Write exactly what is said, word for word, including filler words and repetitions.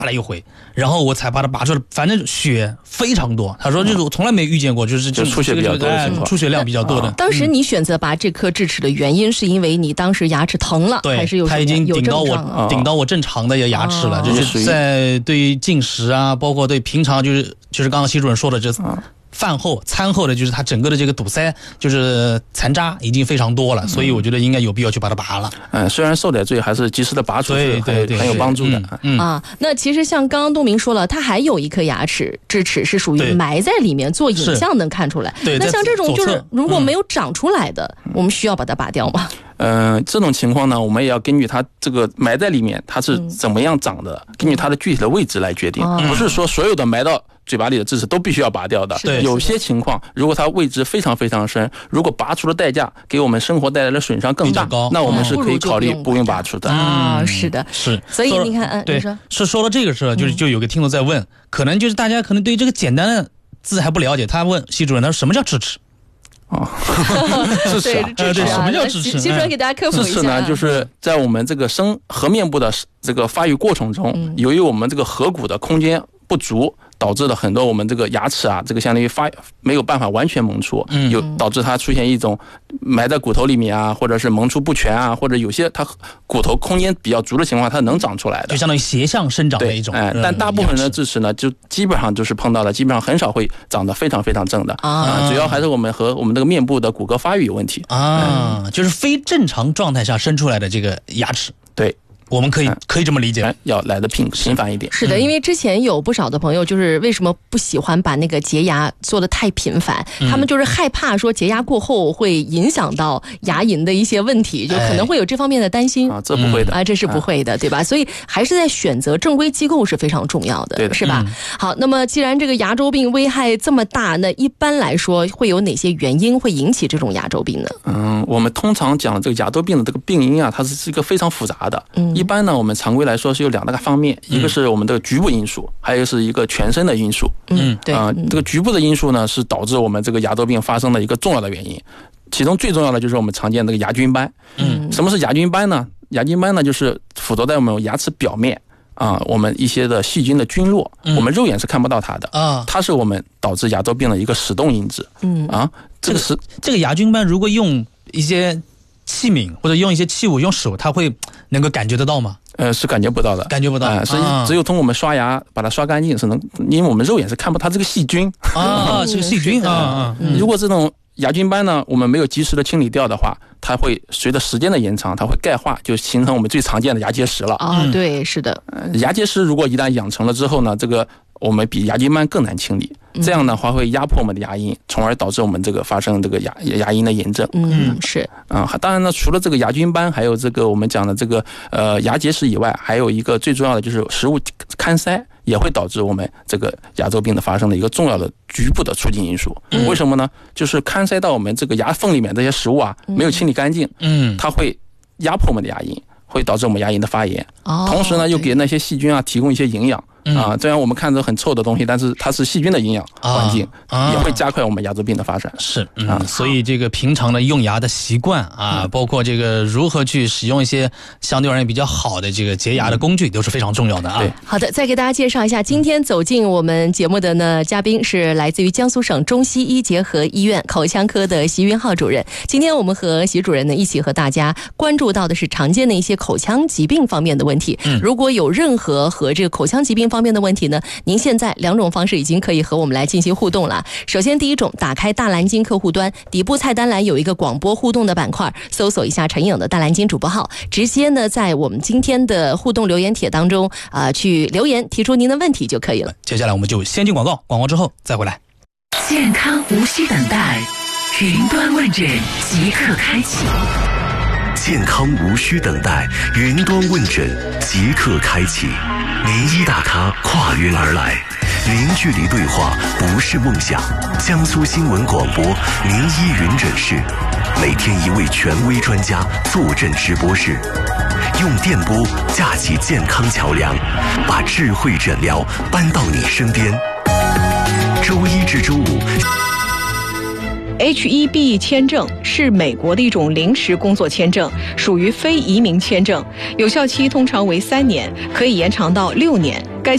了一回，然后我才把它拔出来，反正血非常多。他说就是我从来没遇见过，就是就出血比较多的情况， 出血量比较多的。 当时你选择拔这颗智齿的原因，是因为你当时牙齿疼了， 对， 还是有它已经顶到我、 啊、 顶到我正常的牙齿了，就是在对于进食啊，包括对平常就是就是刚刚习主任说的这。啊饭后、餐后的，就是它整个的这个堵塞，就是残渣已经非常多了，所以我觉得应该有必要去把它拔了。 嗯，虽然受点罪，还是及时的拔除， 对对对， 很有帮助的。 嗯啊，那其实像刚刚东明说了，它还有一颗牙齿智齿是属于埋在里面，做影像能看出来。 对， 那像这种就是如果没有长出来的，嗯、我们需要把它拔掉吗？ 嗯、呃，这种情况呢，我们也要根据它这个埋在里面，它是怎么样长的，嗯、根据它的具体的位置来决定，嗯、不是说所有的埋到嘴巴里的智齿都必须要拔掉的。 对， 有些情况，如果它位置非常非常深，如果拔除的代价给我们生活带来的损伤更大，那我们是可以考虑不用拔除的。 啊、嗯，是的， 是。 所以你看，嗯， 对， 你说是说到这个时候，就是就有个听众在问，嗯、可能就是大家可能对这个简单的字还不了解，他问习主任，他说什么叫智齿？ 哦， 智齿啊， 对对，什么叫智齿？ 习主任给大家科普一下。 智齿呢，就是在我们这个生颌面部的这个发育过程中，嗯、由于我们这个颌骨的空间不足，导致了很多我们这个牙齿啊，这个相当于发没有办法完全萌出，嗯，有导致它出现一种埋在骨头里面啊，或者是萌出不全啊，或者有些它骨头空间比较足的情况，它能长出来的， 就相当于斜向生长的一种。 哎，但大部分人的智齿呢，就基本上就是碰到了，基本上很少会长得非常非常正的啊，主要还是我们和我们这个面部的骨骼发育有问题啊，就是非正常状态下生出来的这个牙齿。 对。 我们可以可以这么理解， 要来的频频繁一点。 是的，因为之前有不少的朋友就是为什么不喜欢把那个洁牙做得太频繁，嗯、他们就是害怕说洁牙过后会影响到牙龈的一些问题，就可能会有这方面的担心。 啊，这不会的啊，这是不会的，对吧？所以还是在选择正规机构是非常重要的， 对的， 是吧？嗯、好，那么既然这个牙周病危害这么大，那一般来说会有哪些原因会引起这种牙周病呢？ 嗯，我们通常讲这个牙周病的这个病因啊，它是一个非常复杂的。嗯，一般呢，我们常规来说是有两大方面，一个是我们的局部因素，还有是一个全身的因素。 嗯，对啊、 呃，这个局部的因素呢，是导致我们这个牙周病发生的一个重要的原因。其中最重要的就是我们常见的这个牙菌斑。嗯，什么是牙菌斑呢？牙菌斑呢，就是附着在我们牙齿表面啊、呃，我们一些的细菌的菌落，嗯、我们肉眼是看不到它的啊，它是我们导致牙周病的一个始动因子。嗯啊，这个是这个牙菌斑，如果用一些器皿或者用一些器物用手，它会能够感觉得到吗？ 呃，是感觉不到的， 感觉不到， 呃、是只有通过我们刷牙把它刷干净是能，因为我们肉眼是看不到它这个细菌啊，这个细菌啊。 如果这种牙菌斑呢，我们没有及时的清理掉的话，它会随着时间的延长，它会钙化，就形成我们最常见的牙结石了啊。对，是的。 呃、牙结石如果一旦养成了之后呢，这个我们比牙菌斑更难清理。这样的话会压迫我们的牙龈，从而导致我们这个发生这个牙牙龈的炎症。 嗯，是啊、嗯，当然呢，除了这个牙菌斑，还有这个我们讲的这个呃牙结石以外，还有一个最重要的就是食物勘塞，也会导致我们这个牙周病的发生的一个重要的局部的促进因素。嗯、为什么呢？就是勘塞到我们这个牙缝里面这些食物啊，没有清理干净，嗯，它会压迫我们的牙龈，会导致我们牙龈的发炎。哦，同时呢，又给那些细菌啊提供一些营养。啊，这样我们看着很臭的东西，但是它是细菌的营养环境，啊、也会加快我们牙周病的发展。 是，嗯，啊、所以这个平常的用牙的习惯啊，嗯、包括这个如何去使用一些相对而言比较好的这个洁牙的工具，都是非常重要的啊。 对， 好的，再给大家介绍一下，今天走进我们节目的呢嘉宾是来自于江苏省中西医结合医院口腔科的习云浩主任。今天我们和习主任呢一起和大家关注到的是常见的一些口腔疾病方面的问题。嗯，如果有任何和这个口腔疾病方面的问题呢，您现在两种方式已经可以和我们来进行互动了。首先第一种，打开大蓝鲸客户端，底部菜单栏有一个广播互动的板块，搜索一下陈颖的大蓝鲸主播号，直接呢在我们今天的互动留言帖当中啊、呃、去留言提出您的问题就可以了。 接下来我们就先进广告，广告之后再回来。 健康无需等待，云端问诊即刻开启。 健康无需等待，云端问诊即刻开启。名医大咖跨云而来，零距离对话不是梦想。江苏新闻广播名医云诊室，每天一位权威专家坐镇直播室，用电波架起健康桥梁，把智慧诊疗搬到你身边。周一至周五。 H 一 B 签证是美国的一种临时工作签证，属于非移民签证，有效期通常为三年，可以延长到六年。该